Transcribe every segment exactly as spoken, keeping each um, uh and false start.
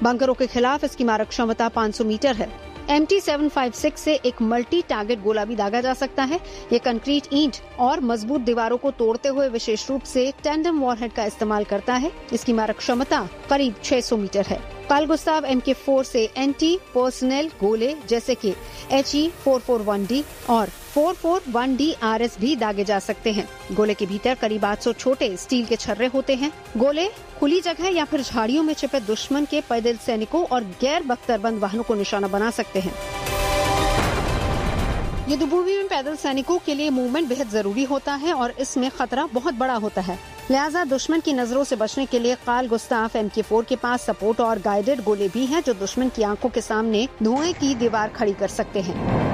बंकरों के खिलाफ इसकी मारक क्षमता पाँच सौ मीटर है। M T seven five six से एक मल्टी टारगेट गोला भी दागा जा सकता है। ये कंक्रीट ईंट और मजबूत दीवारों को तोड़ते हुए विशेष रूप से टैंडम वॉरहेड का इस्तेमाल करता है। इसकी मारक क्षमता करीब छह सौ मीटर है। कार्ल गुस्ताव एम के फोर से एंटी पर्सनल गोले जैसे कि H E four four one D और four four one D R S भी दागे जा सकते हैं। गोले के भीतर करीब आठ सौ छोटे स्टील के छर्रे होते हैं। गोले खुली जगह या फिर झाड़ियों में छिपे दुश्मन के पैदल सैनिकों और गैर बख्तरबंद वाहनों को निशाना बना सकते हैं। युद्धभूमि में पैदल सैनिकों के लिए मूवमेंट बेहद जरूरी होता है और इसमें खतरा बहुत बड़ा होता है। लिहाजा दुश्मन की नजरों से बचने के लिए कार्ल गुस्ताव एम के फोर के पास सपोर्ट और गाइडेड गोले भी हैं, जो दुश्मन की आंखों के सामने धुएं की दीवार खड़ी कर सकते हैं।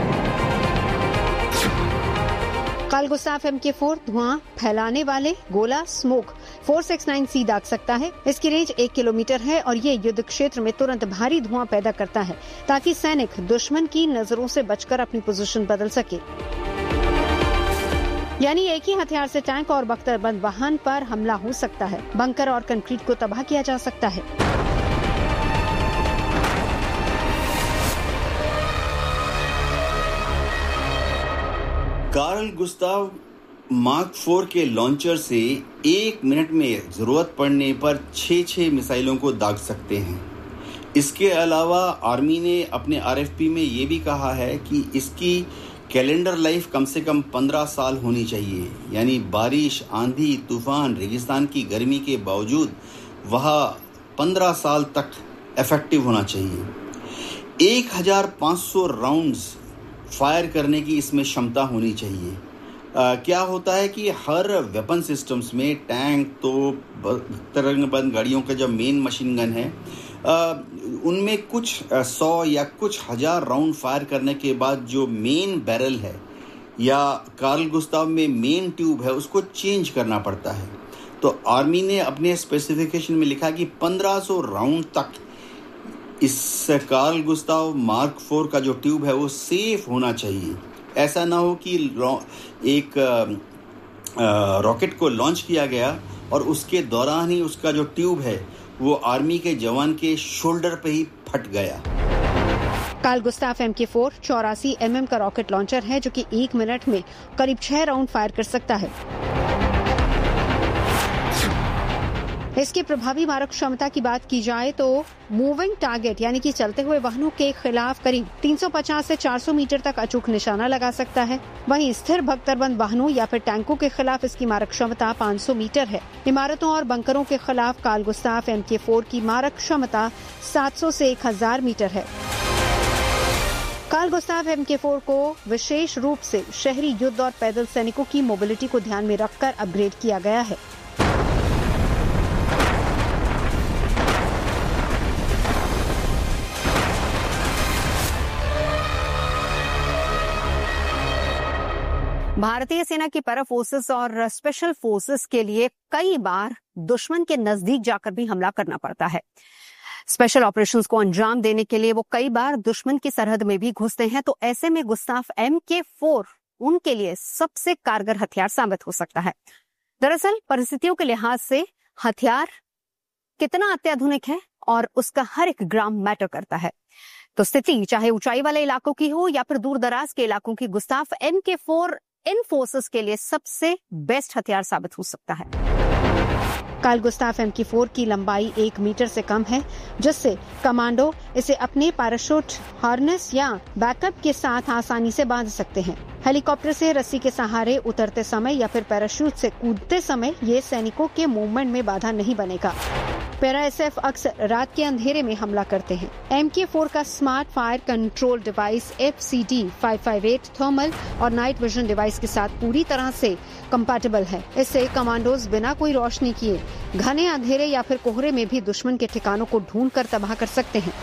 कार्ल गुस्ताव एम के फोर धुआं फैलाने वाले गोला स्मोक फोर सिक्स नाइन सी दाग सकता है। इसकी रेंज एक किलोमीटर है और ये युद्ध क्षेत्र में तुरंत भारी धुआं पैदा करता है ताकि सैनिक दुश्मन की नजरों से बचकर अपनी पोजीशन बदल सके। यानी एक ही हथियार से टैंक और बख्तरबंद वाहन पर हमला हो सकता है। बंकर और कंक्रीट को तबाह किया जा सकता है। कार्ल गुस्ताव मार्क फोर के लॉन्चर से एक मिनट में जरूरत पड़ने पर छह छह मिसाइलों को दाग सकते हैं। इसके अलावा आर्मी ने अपने आर एफ पी में ये भी कहा है कि इसकी कैलेंडर लाइफ कम से कम पंद्रह साल होनी चाहिए। यानी बारिश, आंधी, तूफान, रेगिस्तान की गर्मी के बावजूद वह पंद्रह साल तक इफेक्टिव होना चाहिए। एक हज़ार पाँच सौ राउंड्स फायर करने की इसमें क्षमता होनी चाहिए। आ, क्या होता है कि हर वेपन सिस्टम्स में टैंक, तो तरंगबंद गाड़ियों का जो मेन मशीन गन है, आ, उनमें कुछ आ, सौ या कुछ हजार राउंड फायर करने के बाद जो मेन बैरल है या कार्ल गुस्ताव में मेन ट्यूब है, उसको चेंज करना पड़ता है। तो आर्मी ने अपने स्पेसिफिकेशन में लिखा कि पंद्रह सौ राउंड तक इस कार्ल गुस्ताव मार्क फोर का जो ट्यूब है वो सेफ होना चाहिए। ऐसा ना हो कि एक रॉकेट को लॉन्च किया गया और उसके दौरान ही उसका जो ट्यूब है वो आर्मी के जवान के शोल्डर पे ही फट गया। कार्ल गुस्ताव एम के फोर चौरासी एम एम का रॉकेट लॉन्चर है जो कि एक मिनट में करीब छह राउंड फायर कर सकता है। इसकी प्रभावी मारक क्षमता की बात की जाए तो मूविंग टारगेट यानी कि चलते हुए वाहनों के खिलाफ करीब तीन सौ पचास से चार सौ मीटर तक अचूक निशाना लगा सकता है। वहीं स्थिर बख्तरबंद वाहनों या फिर टैंकों के खिलाफ इसकी मारक क्षमता पाँच सौ मीटर है। इमारतों और बंकरों के खिलाफ कार्ल गुस्ताव एम के फोर की मारक क्षमता सात सौ से एक हज़ार मीटर है। कार्ल गुस्ताव एम के फोर को विशेष रूप से शहरी युद्ध और पैदल सैनिकों की मोबिलिटी को ध्यान में रखकर अपग्रेड किया गया है। भारतीय सेना की पैरा फोर्सेस और स्पेशल फोर्सेस के लिए कई बार दुश्मन के नजदीक जाकर भी हमला करना पड़ता है। स्पेशल ऑपरेशंस को अंजाम देने के लिए वो कई बार दुश्मन की सरहद में भी घुसते हैं। तो ऐसे में गुस्ताव एम के फोर उनके लिए सबसे कारगर हथियार साबित हो सकता है। दरअसल परिस्थितियों के लिहाज से हथियार कितना अत्याधुनिक है और उसका हर एक ग्राम मैटर करता है। तो स्थिति चाहे ऊंचाई वाले इलाकों की हो या फिर दूर दराज के इलाकों की, गुस्ताव एम के फोर इन फोर्सेस के लिए सबसे बेस्ट हथियार साबित हो सकता है। कार्ल गुस्ताव एम के फोर की लंबाई एक मीटर से कम है, जिससे कमांडो इसे अपने पैराशूट हार्नेस या बैकअप के साथ आसानी से बांध सकते हैं। हेलीकॉप्टर से रस्सी के सहारे उतरते समय या फिर पैराशूट से कूदते समय ये सैनिकों के मूवमेंट में बाधा नहीं बनेगा। पैरा एस एफ अक्सर रात के अंधेरे में हमला करते हैं। एम के फोर का smart fire control device F C D five five eight thermal और नाइट विजन डिवाइस के साथ पूरी तरह से कंपैटिबल है। इससे कमांडोज बिना कोई रोशनी किए घने अंधेरे या फिर कोहरे में भी दुश्मन के ठिकानों को ढूंढ कर तबाह कर सकते हैं।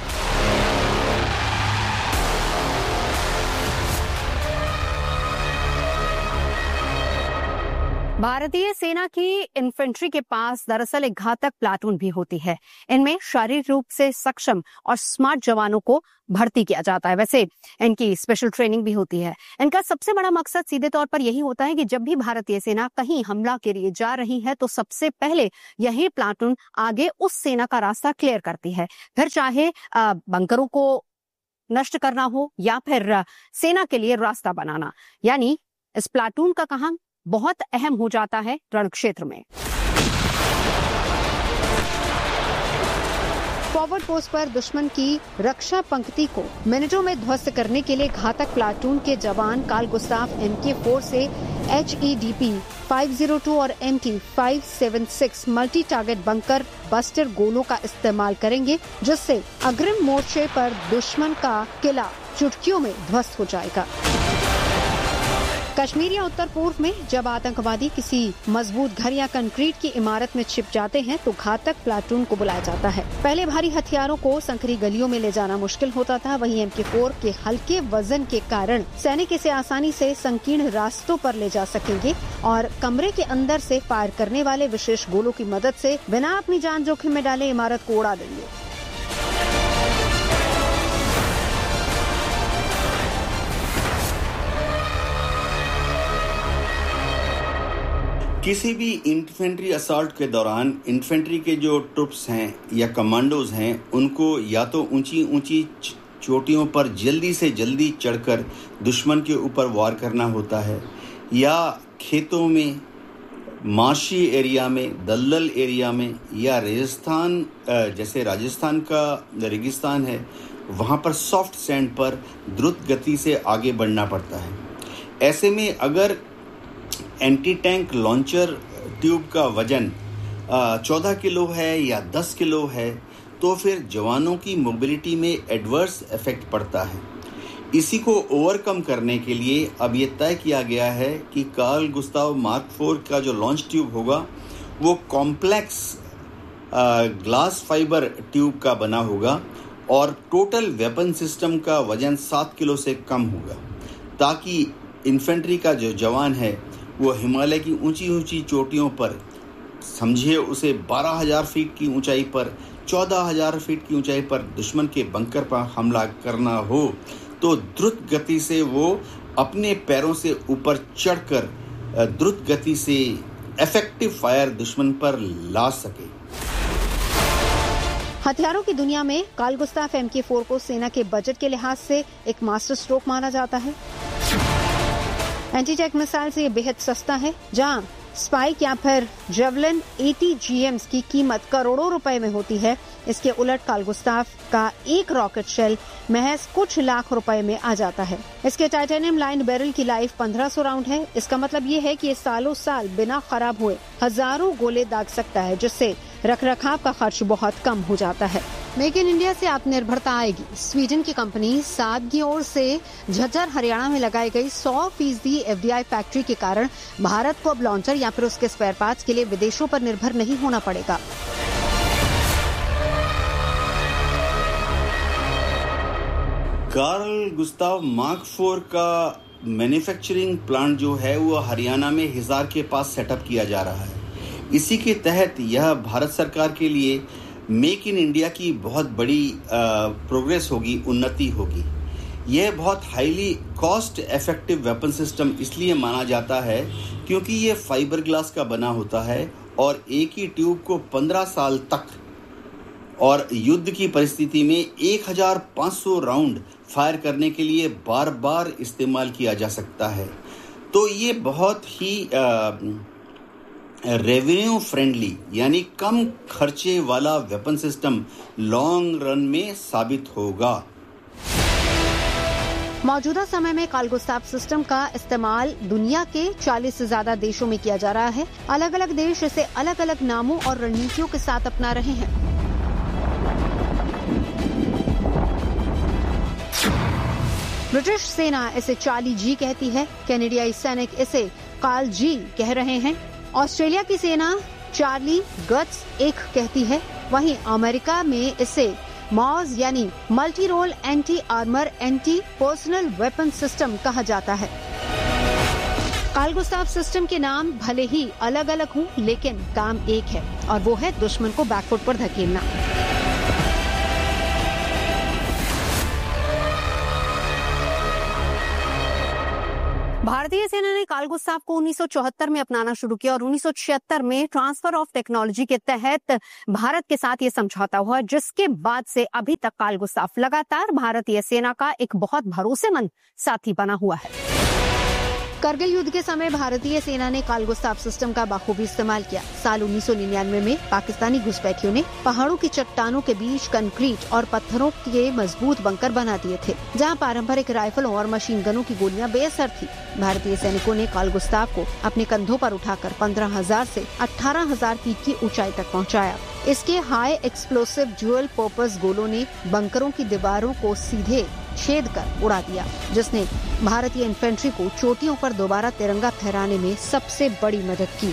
भारतीय सेना की इन्फेंट्री के पास दरअसल एक घातक प्लाटून भी होती है। इनमें शारीरिक रूप से सक्षम और स्मार्ट जवानों को भर्ती किया जाता है। वैसे इनकी स्पेशल ट्रेनिंग भी होती है। इनका सबसे बड़ा मकसद सीधे तौर पर यही होता है कि जब भी भारतीय सेना कहीं हमला के लिए जा रही है तो सबसे पहले यही प्लाटून आगे उस सेना का रास्ता क्लियर करती है। फिर चाहे बंकरों को नष्ट करना हो या फिर सेना के लिए रास्ता बनाना, यानी इस प्लाटून का काम बहुत अहम हो जाता है रण क्षेत्र में। फॉरवर्ड पोस्ट पर दुश्मन की रक्षा पंक्ति को मिनटों में ध्वस्त करने के लिए घातक प्लाटून के जवान कार्ल गुस्ताव एम के फोर से H E D P five zero two और M T five seven six multi target bunker buster गोलों का इस्तेमाल करेंगे, जिससे अग्रिम मोर्चे पर दुश्मन का किला चुटकियों में ध्वस्त हो जाएगा। कश्मीर या उत्तर पूर्व में जब आतंकवादी किसी मजबूत घर या कंक्रीट की इमारत में छिप जाते हैं तो घातक प्लाटून को बुलाया जाता है। पहले भारी हथियारों को संकरी गलियों में ले जाना मुश्किल होता था, वहीं एम के फोर के हल्के वजन के कारण सैनिक इसे आसानी से संकीर्ण रास्तों पर ले जा सकेंगे और कमरे के अंदर से फायर करने वाले विशेष गोलों की मदद से बिना अपनी जान जोखिम में डाले इमारत को उड़ा देंगे। किसी भी इन्फेंट्री असॉल्ट के दौरान इन्फेंट्री के जो ट्रुप्स हैं या कमांडोज हैं, उनको या तो ऊंची ऊंची चोटियों पर जल्दी से जल्दी चढ़कर दुश्मन के ऊपर वार करना होता है, या खेतों में, मार्शी एरिया में, दलदल एरिया में, या राजस्थान जैसे राजस्थान का रेगिस्तान है वहाँ पर सॉफ्ट सैंड पर द्रुत गति से आगे बढ़ना पड़ता है। ऐसे में अगर एंटी टैंक लॉन्चर ट्यूब का वजन चौदह किलो है या दस किलो है तो फिर जवानों की मोबिलिटी में एडवर्स इफेक्ट पड़ता है। इसी को ओवरकम करने के लिए अब ये तय किया गया है कि कार्ल गुस्ताव मार्क फोर का जो लॉन्च ट्यूब होगा वो कॉम्प्लेक्स ग्लास फाइबर ट्यूब का बना होगा और टोटल वेपन सिस्टम का वजन सात किलो से कम होगा, ताकि इन्फेंट्री का जो जवान है वो हिमालय की ऊंची ऊंची चोटियों पर, समझिए उसे बारह हज़ार फीट की ऊंचाई पर, चौदह हज़ार फीट की ऊंचाई पर दुश्मन के बंकर पर हमला करना हो तो द्रुत गति से वो अपने पैरों से ऊपर चढ़कर द्रुत गति से इफेक्टिव फायर दुश्मन पर ला सके। हथियारों की दुनिया में कार्ल गुस्ताव एम के फोर को सेना के बजट के लिहाज से एक मास्टर स्ट्रोक माना जाता है। एंटी टैंक मिसाइल से ये बेहद सस्ता है, जहां स्पाइक या फिर जेवलिन अस्सी जी एम की कीमत करोड़ों रुपए में होती है। इसके उलट कार्ल गुस्ताव का एक रॉकेट शेल महज कुछ लाख रुपए में आ जाता है। इसके टाइटेनियम लाइन बैरल की लाइफ पंद्रह सौ राउंड है। इसका मतलब ये है कि ये सालों साल बिना खराब हुए हजारों गोले दाग सकता है, जिससे रखरखाव का खर्च बहुत कम हो जाता है। मेक इन इंडिया से आत्मनिर्भरता आएगी। स्वीडन की कंपनी साब की ओर से झज्जर हरियाणा में लगाई गई सौ फीसदी एफ डी आई फैक्ट्री के कारण भारत को अब लॉन्चर या फिर उसके स्पेयर पार्ट्स के लिए विदेशों पर निर्भर नहीं होना पड़ेगा। कार्ल गुस्ताव मार्क फोर का मैन्युफैक्चरिंग प्लांट जो है वो हरियाणा में हिसार के पास सेटअप किया जा रहा है। इसी के तहत यह भारत सरकार के लिए मेक इन इंडिया की बहुत बड़ी प्रोग्रेस होगी, उन्नति होगी। यह बहुत highly cost effective weapon system इसलिए माना जाता है क्योंकि ये फाइबर ग्लास का बना होता है और एक ही ट्यूब को पंद्रह साल तक और युद्ध की परिस्थिति में एक हज़ार पाँच सौ राउंड फायर करने के लिए बार बार इस्तेमाल किया जा सकता है। तो ये बहुत ही रेवेन्यू फ्रेंडली यानी कम खर्चे वाला वेपन सिस्टम लॉन्ग रन में साबित होगा। मौजूदा समय में कार्ल गुस्ताव सिस्टम का इस्तेमाल दुनिया के चालीस से ज्यादा देशों में किया जा रहा है। अलग अलग देश इसे अलग अलग नामों और रणनीतियों के साथ अपना रहे हैं। ब्रिटिश सेना इसे चार्ली जी कहती है, कैनेडियाई सैनिक इसे कार्ल जी कह रहे हैं, ऑस्ट्रेलिया की सेना चार्ली गट्स एक कहती है, वहीं अमेरिका में इसे मॉज यानी multi role anti armour anti personal weapon system कहा जाता है। कार्ल गुस्ताव सिस्टम के नाम भले ही अलग अलग हों, लेकिन काम एक है और वो है दुश्मन को बैकफुट पर धकेलना। भारतीय सेना ने कार्ल गुस्ताव को उन्नीस सौ चौहत्तर में अपनाना शुरू किया और उन्नीस सौ छिहत्तर में ट्रांसफर ऑफ टेक्नोलॉजी के तहत भारत के साथ ये समझौता हुआ, जिसके बाद से अभी तक कार्ल गुस्ताव लगातार भारतीय सेना का एक बहुत भरोसेमंद साथी बना हुआ है। करगिल युद्ध के समय भारतीय सेना ने कार्ल गुस्ताव सिस्टम का बखूबी इस्तेमाल किया। साल उन्नीस सौ निन्यानवे में पाकिस्तानी घुसपैठियों ने पहाड़ों की चट्टानों के बीच कंक्रीट और पत्थरों के मजबूत बंकर बना दिए थे, जहां पारंपरिक राइफलों और मशीन गनों की गोलियां बेअसर थी। भारतीय सैनिकों ने कार्ल गुस्ताव को अपने कंधों पर उठाकर पंद्रह हजार से अठारह हजार फीट की ऊंचाई तक पहुंचाया। इसके हाई एक्सप्लोसिव ड्यूअल पर्पस गोलों ने बंकरों की दीवारों को सीधे छेद कर उड़ा दिया, जिसने भारतीय इन्फेंट्री को चोटियों पर दोबारा तिरंगा फहराने में सबसे बड़ी मदद की।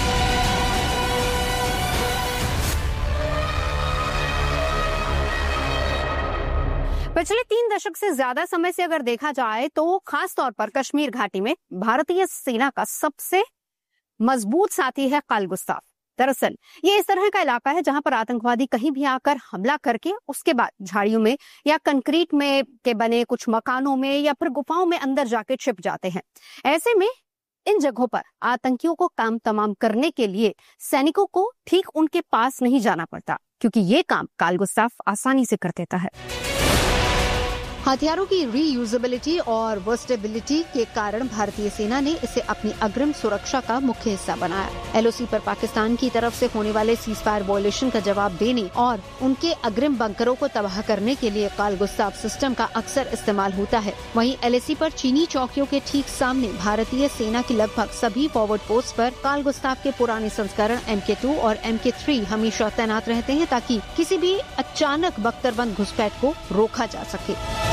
पिछले तीन दशक से ज्यादा समय से अगर देखा जाए तो खास तौर पर कश्मीर घाटी में भारतीय सेना का सबसे मजबूत साथी है कार्ल गुस्ताव। दरअसल ये इस तरह का इलाका है जहां पर आतंकवादी कहीं भी आकर हमला करके उसके बाद झाड़ियों में या कंक्रीट में के बने कुछ मकानों में या फिर गुफाओं में अंदर जाके छिप जाते हैं। ऐसे में इन जगहों पर आतंकियों को काम तमाम करने के लिए सैनिकों को ठीक उनके पास नहीं जाना पड़ता, क्योंकि ये काम कार्ल गुस्ताव आसानी से कर देता है। हथियारों की रीयूजेबिलिटी और वर्सेटिलिटी के कारण भारतीय सेना ने इसे अपनी अग्रिम सुरक्षा का मुख्य हिस्सा बनाया। एलओसी पर पाकिस्तान की तरफ से होने वाले सीज फायर वायलेशन का जवाब देने और उनके अग्रिम बंकरों को तबाह करने के लिए कार्ल गुस्ताव सिस्टम का अक्सर इस्तेमाल होता है। वहीं एलओसी पर चीनी चौकियों के ठीक सामने भारतीय सेना की लगभग सभी फॉरवर्ड पोस्ट पर कार्ल गुस्ताव के पुराने संस्करण एम के टू और एम के थ्री हमेशा तैनात रहते हैं, ताकि किसी भी अचानक बख्तरबंद घुसपैठ को रोका जा सके।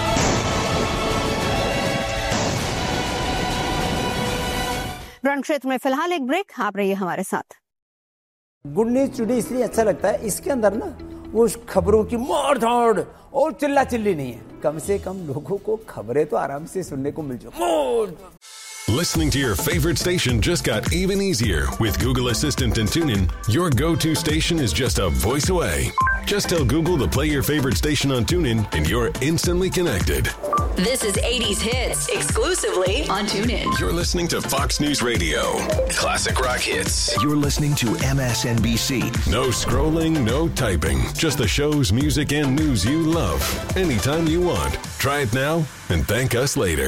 रण क्षेत्र में फिलहाल एक ब्रेक, आप रहिए हमारे साथ। गुड न्यूज टुडे इसलिए अच्छा लगता है, इसके अंदर ना वो खबरों की मार धाड़ और चिल्ला चिल्ली नहीं है। कम से कम लोगों को खबरें तो आराम से सुनने को मिल जाए। Listening to your favorite station just got even easier with Google Assistant and TuneIn. Your go-to station is just a voice away. Just tell Google to play your favorite station on TuneIn and you're instantly connected. This is eighties Hits exclusively on TuneIn. You're listening to Fox News Radio. Classic rock hits. You're listening to M S N B C. No scrolling, no typing. Just the shows, music, and news you love. Anytime you want. Try it now and thank us later.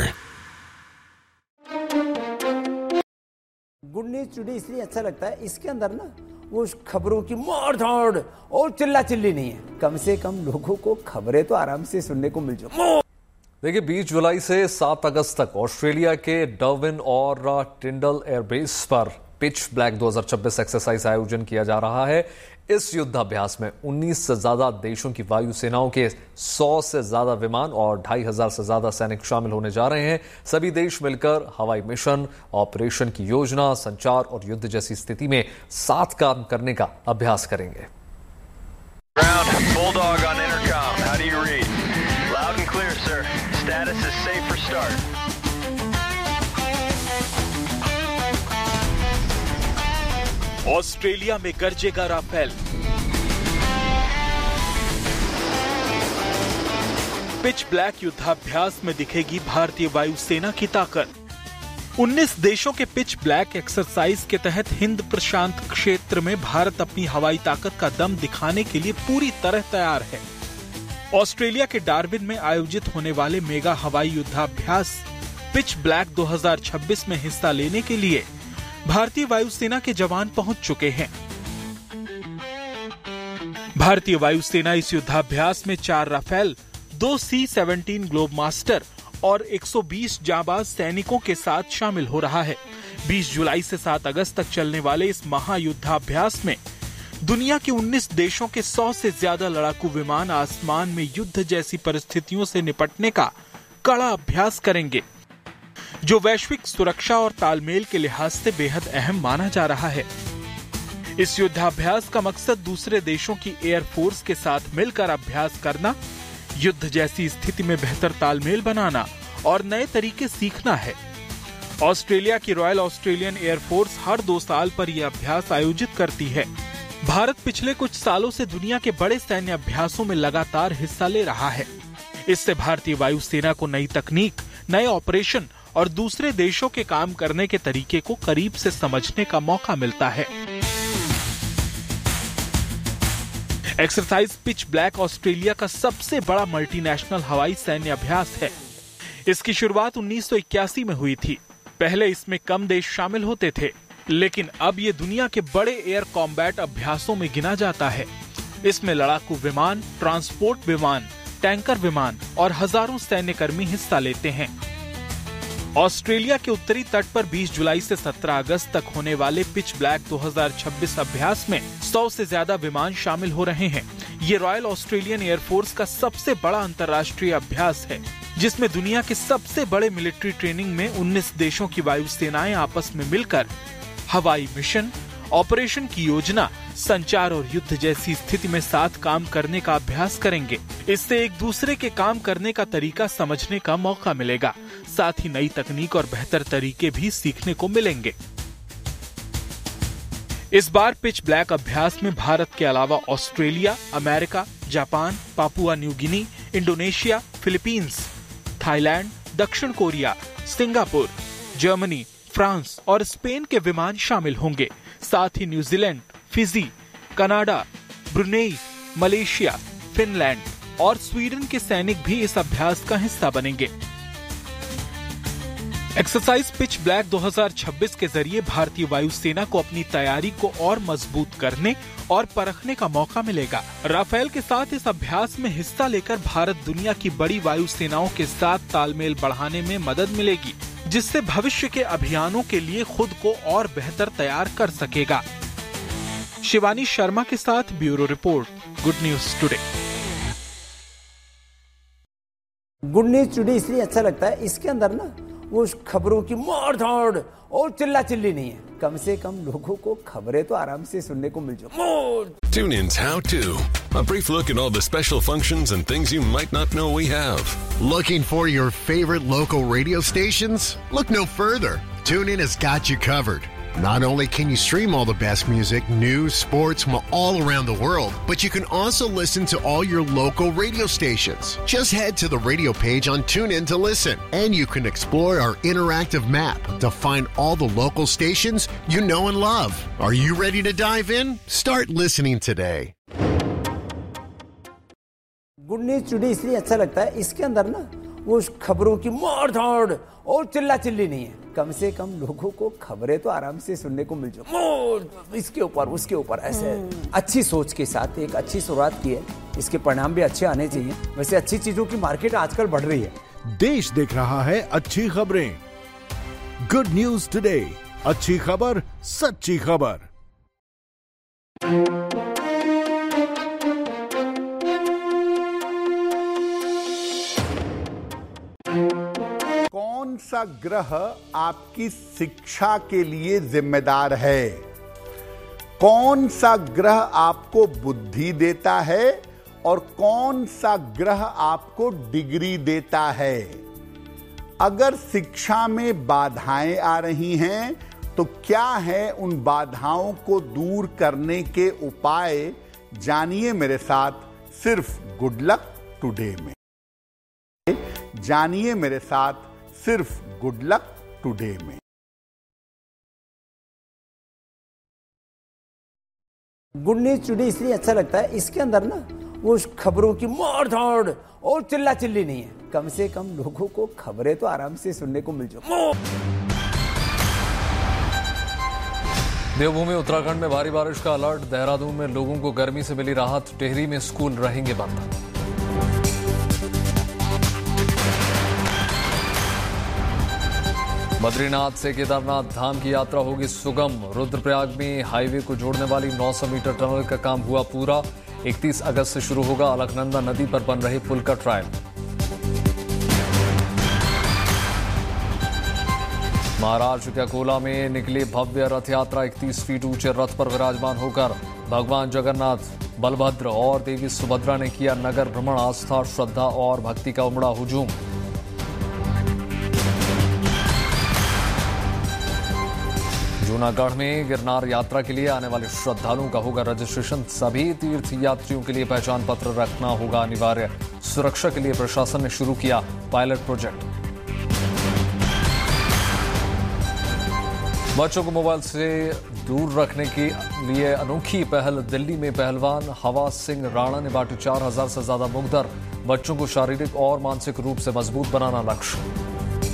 Good news today इसलिए अच्छा लगता है, इसके अंदर ना वो खबरों की मार धाड़ और चिल्ला चिल्ली नहीं है। कम से कम लोगों को खबरें तो आराम से सुनने को मिल जाए। देखिए, बीस जुलाई से सात अगस्त तक ऑस्ट्रेलिया के डार्विन और टिंडल एयरबेस पर पिच ब्लैक दो हज़ार छब्बीस एक्सरसाइज आयोजन किया जा रहा है। इस युद्धाभ्यास में उन्नीस से ज्यादा देशों की वायुसेनाओं के सौ से ज्यादा विमान और ढाई हजार से ज्यादा सैनिक शामिल होने जा रहे हैं। सभी देश मिलकर हवाई मिशन, ऑपरेशन की योजना, संचार और युद्ध जैसी स्थिति में साथ काम करने का अभ्यास करेंगे। Bulldog on intercom. How do you read? Loud and clear, sir. Status is safe for start. Australia में गरजेगा राफेल। पिच ब्लैक युद्धाभ्यास में दिखेगी भारतीय वायुसेना की ताकत। उन्नीस देशों के पिच ब्लैक एक्सरसाइज के तहत हिंद प्रशांत क्षेत्र में भारत अपनी हवाई ताकत का दम दिखाने के लिए पूरी तरह तैयार है। ऑस्ट्रेलिया के डार्विन में आयोजित होने वाले मेगा हवाई युद्धाभ्यास पिच ब्लैक दो हज़ार छब्बीस में हिस्सा लेने के लिए भारतीय वायुसेना के जवान पहुंच चुके हैं। भारतीय वायुसेना इस युद्धाभ्यास में चार राफेल, दो सी सेवनटीन ग्लोब मास्टर और एक सौ बीस जांबाज सैनिकों के साथ शामिल हो रहा है। बीस जुलाई से सात अगस्त तक चलने वाले इस महायुद्धाभ्यास में दुनिया के उन्नीस देशों के सौ से ज्यादा लड़ाकू विमान आसमान में युद्ध जैसी परिस्थितियों से निपटने का कड़ा अभ्यास करेंगे, जो वैश्विक सुरक्षा और तालमेल के लिहाज से बेहद अहम माना जा रहा है। इस युद्धाभ्यास का मकसद दूसरे देशों की एयरफोर्स के साथ मिलकर अभ्यास करना, युद्ध जैसी स्थिति में बेहतर तालमेल बनाना और नए तरीके सीखना है। ऑस्ट्रेलिया की रॉयल ऑस्ट्रेलियन एयरफोर्स हर दो साल पर यह अभ्यास आयोजित करती है। भारत पिछले कुछ सालों से दुनिया के बड़े सैन्य अभ्यासों में लगातार हिस्सा ले रहा है। इससे भारतीय वायुसेना को नई तकनीक, नए ऑपरेशन और दूसरे देशों के काम करने के तरीके को करीब से समझने का मौका मिलता है। एक्सरसाइज पिच ब्लैक ऑस्ट्रेलिया का सबसे बड़ा मल्टीनेशनल हवाई सैन्य अभ्यास है। इसकी शुरुआत उन्नीस सौ इक्यासी में हुई थी। पहले इसमें कम देश शामिल होते थे, लेकिन अब ये दुनिया के बड़े एयर कॉम्बैट अभ्यासों में गिना जाता है। इसमें लड़ाकू विमान, ट्रांसपोर्ट विमान, टैंकर विमान और हजारों सैन्य कर्मी हिस्सा लेते हैं। ऑस्ट्रेलिया के उत्तरी तट पर बीस जुलाई से सत्रह अगस्त तक होने वाले पिच ब्लैक दो हज़ार छब्बीस अभ्यास में सौ से ज्यादा विमान शामिल हो रहे हैं। ये रॉयल ऑस्ट्रेलियन एयरफोर्स का सबसे बड़ा अंतर्राष्ट्रीय अभ्यास है, जिसमें दुनिया के सबसे बड़े मिलिट्री ट्रेनिंग में उन्नीस देशों की वायुसेनाएं आपस में मिलकर हवाई मिशन, ऑपरेशन की योजना, संचार और युद्ध जैसी स्थिति में साथ काम करने का अभ्यास करेंगे। इससे एक दूसरे के काम करने का तरीका समझने का मौका मिलेगा, साथ ही नई तकनीक और बेहतर तरीके भी सीखने को मिलेंगे। इस बार पिच ब्लैक अभ्यास में भारत के अलावा Australia, America, Japan, Papua New Guinea, Indonesia, Philippines, Thailand, दक्षिण कोरिया, सिंगापुर, जर्मनी, फ्रांस और स्पेन के विमान शामिल होंगे। साथ ही New Zealand, Fiji, Canada, Brunei, Malaysia, Finland और स्वीडन के सैनिक भी इस अभ्यास का हिस्सा बनेंगे। एक्सरसाइज पिच ब्लैक दो हज़ार छब्बीस के जरिए भारतीय वायुसेना को अपनी तैयारी को और मजबूत करने और परखने का मौका मिलेगा। राफेल के साथ इस अभ्यास में हिस्सा लेकर भारत दुनिया की बड़ी वायुसेनाओं के साथ तालमेल बढ़ाने में मदद मिलेगी, जिससे भविष्य के अभियानों के लिए खुद को और बेहतर तैयार कर सकेगा। शिवानी शर्मा के साथ bureau report, good news today. Good news today इसलिए अच्छा लगता है, इसके अंदर ना वो खबरों की मार धाड़ और चिल्ला चिल्ली नहीं है। कम से कम लोगों को खबरें तो आराम से सुनने को मिल जाए। Tune in's How To. A brief look at all the special functions and things you might not know we have. Looking for your favorite local radio stations? Look no further. TuneIn has got you covered. Not only can you stream all the best music, news, sports from all around the world, but you can also listen to all your local radio stations. Just head to the radio page on TuneIn to listen, and you can explore our interactive map to find all the local stations you know and love. Are you ready to dive in? Start listening today. Good news today इसलिए अच्छा लगता है, इसके अंदर ना वो खबरों की मार धाड़ और चिल्ला चिल्ली नहीं है। कम से कम लोगों को खबरें तो आराम से सुनने को मिल जाए। इसके ऊपर उसके ऊपर ऐसे अच्छी सोच के साथ एक अच्छी शुरुआत की है, इसके परिणाम भी अच्छे आने चाहिए। वैसे अच्छी चीजों की मार्केट आजकल बढ़ रही है। देश देख रहा है अच्छी खबरें। गुड न्यूज टुडे, अच्छी खबर, सच्ची खबर। कौन सा ग्रह आपकी शिक्षा के लिए जिम्मेदार है? कौन सा ग्रह आपको बुद्धि देता है और कौन सा ग्रह आपको डिग्री देता है? अगर शिक्षा में बाधाएं आ रही हैं तो क्या है उन बाधाओं को दूर करने के उपाय? जानिए मेरे साथ सिर्फ गुड लक टुडे में। जानिए मेरे साथ सिर्फ गुड लक टुडे में। गुड न्यूज टुडे इसलिए अच्छा लगता है, इसके अंदर ना वो खबरों की मार धाड़ और चिल्ला चिल्ली नहीं है। कम से कम लोगों को खबरें तो आराम से सुनने को मिल जाए। देवभूमि उत्तराखंड में भारी बारिश का अलर्ट। देहरादून में लोगों को गर्मी से मिली राहत। टिहरी में स्कूल रहेंगे बंद। बद्रीनाथ से केदारनाथ धाम की यात्रा होगी सुगम। रुद्रप्रयाग में हाईवे को जोड़ने वाली नौ सौ मीटर टनल का काम हुआ पूरा। इकतीस अगस्त से शुरू होगा अलकनंदा नदी पर बन रहे पुल का ट्रायल। महाराष्ट्र के अकोला में निकली भव्य रथ यात्रा। इकतीस फीट ऊंचे रथ पर विराजमान होकर भगवान जगन्नाथ, बलभद्र और देवी सुभद्रा ने किया नगर भ्रमण। आस्था, श्रद्धा और भक्ति का उमड़ा हुजूम। जूनागढ़ में गिरनार यात्रा के लिए आने वाले श्रद्धालुओं का होगा रजिस्ट्रेशन। सभी तीर्थ यात्रियों के लिए पहचान पत्र रखना होगा अनिवार्य। सुरक्षा के लिए प्रशासन ने शुरू किया पायलट प्रोजेक्ट। बच्चों को मोबाइल से दूर रखने के लिए अनोखी पहल। दिल्ली में पहलवान हवा सिंह राणा ने बांटे चार हजार से ज्यादा मुखदर। बच्चों को शारीरिक और मानसिक रूप से मजबूत बनाना लक्ष्य।